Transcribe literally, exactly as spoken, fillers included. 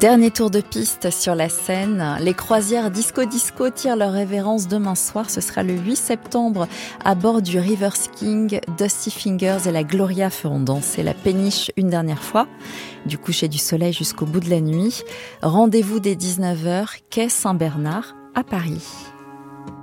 Dernier tour de piste sur la Seine. Les croisières Disco Disco tirent leur révérence demain soir. Ce sera le huit septembre à bord du Rivers King. Dusty Fingers et la Gloria feront danser la péniche une dernière fois, du coucher du soleil jusqu'au bout de la nuit. Rendez-vous dès dix-neuf heures, quai Saint-Bernard à Paris.